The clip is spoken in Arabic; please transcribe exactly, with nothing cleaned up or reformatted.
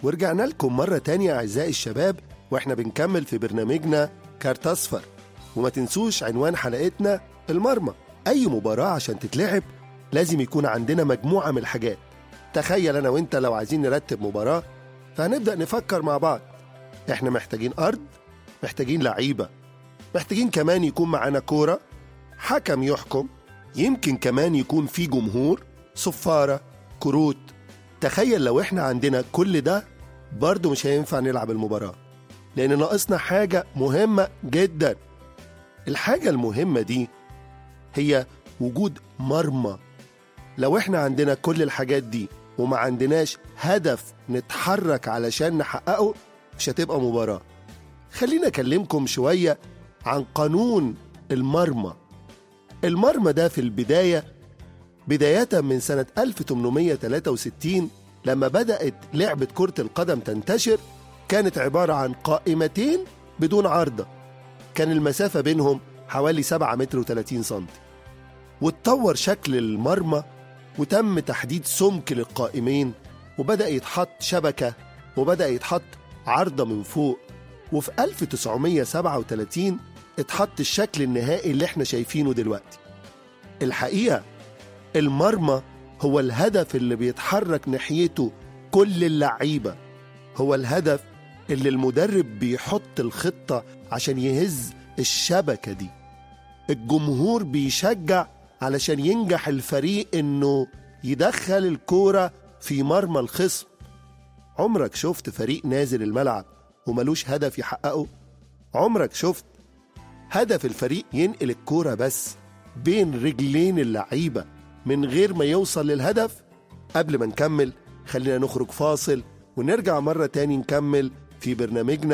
ورجعنا لكم مرة تانية أعزائي الشباب، وإحنا بنكمل في برنامجنا كارت أصفر. وما تنسوش عنوان حلقتنا المرمى. أي مباراة عشان تتلعب لازم يكون عندنا مجموعة من الحاجات. تخيل أنا وإنت لو عايزين نرتب مباراة، فهنبدأ نفكر مع بعض. إحنا محتاجين أرض، محتاجين لعيبة، محتاجين كمان يكون معانا كورة، حكم يحكم، يمكن كمان يكون في جمهور، صفارة، كروت. تخيل لو إحنا عندنا كل ده برضو مش هينفع نلعب المباراة، لأن ناقصنا حاجة مهمة جدا. الحاجة المهمة دي هي وجود مرمى. لو إحنا عندنا كل الحاجات دي وما عندناش هدف نتحرك علشان نحققه، مش هتبقى مباراة. خلينا أكلمكم شوية عن قانون المرمى. المرمى ده في البداية بداية من سنة ألف وثمانمائة وثلاثة وستين لما بدأت لعبة كرة القدم تنتشر، كانت عبارة عن قائمتين بدون عارضة، كان المسافة بينهم حوالي سبعة متر وثلاثين سنتي. واتطور شكل المرمى وتم تحديد سمك للقائمين، وبدأ يتحط شبكة، وبدأ يتحط عارضة من فوق. وفي ألف وتسعمائة وسبعة وثلاثين اتحط الشكل النهائي اللي احنا شايفينه دلوقتي. الحقيقة المرمى هو الهدف اللي بيتحرك ناحيته كل اللعيبة، هو الهدف اللي المدرب بيحط الخطة عشان يهز الشبكة دي. الجمهور بيشجع علشان ينجح الفريق انه يدخل الكورة في مرمى الخصم. عمرك شفت فريق نازل الملعب وملوش هدف يحققه؟ عمرك شفت هدف الفريق ينقل الكورة بس بين رجلين اللعيبة من غير ما يوصل للهدف؟ قبل ما نكمل خلينا نخرج فاصل ونرجع مرة تاني نكمل في برنامجنا